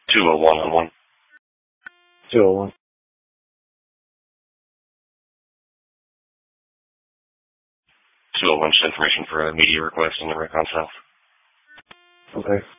201 on 1. 201. 201, just information for a media request in the Recon South. Okay.